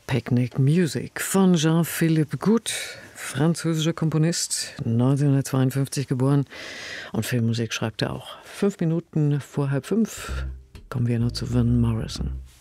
Picnic Music von Jean-Philippe Goutte, französischer Komponist, 1952 geboren. Und Filmmusik schreibt er auch. 5 Minuten vor 4:30 kommen wir noch zu Van Morrison.